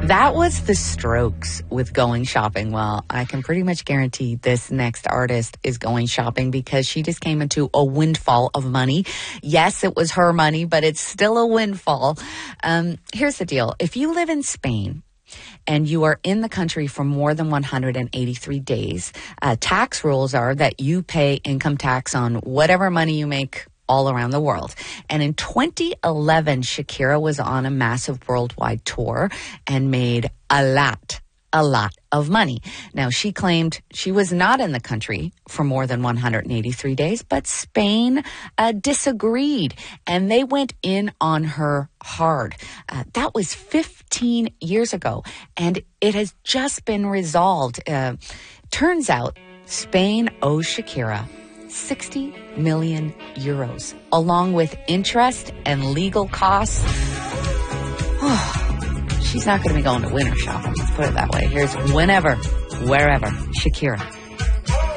That was the Strokes with Going Shopping. Well, I can pretty much guarantee this next artist is going shopping because she just came into a windfall of money. Yes, it was her money, but it's still a windfall. Here's the deal. If you live in Spain and you are in the country for more than 183 days, tax rules are that you pay income tax on whatever money you make all around the world. And in 2011, Shakira was on a massive worldwide tour and made a lot of money. Now, she claimed she was not in the country for more than 183 days, but Spain disagreed, and they went in on her hard. That was 15 years ago, and it has just been resolved. Turns out Spain owes Shakira 60 million euros, along with interest and legal costs. She's not going to be going to winter shopping. Let's put it that way. Here's Whenever, Wherever, Shakira.